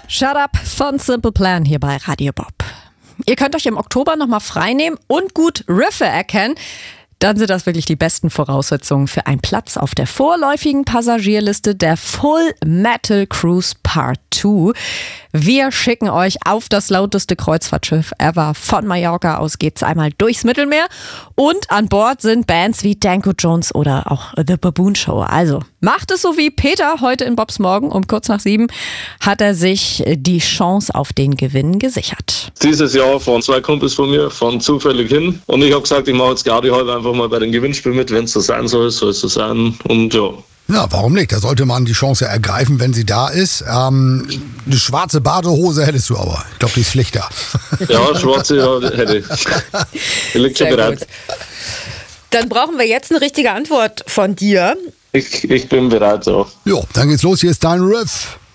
Shut Up von Simple Plan hier bei Radio Bob. Ihr könnt euch im Oktober nochmal freinehmen und gut Riffe erkennen. Dann sind das wirklich die besten Voraussetzungen für einen Platz auf der vorläufigen Passagierliste der Full Metal Cruise Part 2. Wir schicken euch auf das lauteste Kreuzfahrtschiff ever. Von Mallorca aus geht's einmal durchs Mittelmeer. Und an Bord sind Bands wie Danko Jones oder auch The Baboon Show. Also macht es so wie Peter heute in Bobs Morgen. Um kurz nach 7 hat er sich die Chance auf den Gewinn gesichert. Dieses Jahr fahren 2 Kumpels von mir, fahren zufällig hin. Und ich habe gesagt, ich mache jetzt gerade heute einfach mal bei den Gewinnspielen mit. Wenn es so sein soll, soll es so sein. Und ja. Ja, warum nicht? Da sollte man die Chance ergreifen, wenn sie da ist. Eine schwarze Badehose hättest du aber. Ich glaube, die ist Pflicht da. Ja, schwarze hätte ich. Die liegt schon bereit. Gut. Dann brauchen wir jetzt eine richtige Antwort von dir. Ich bin bereit, so. Jo, dann geht's los. Hier ist dein Riff.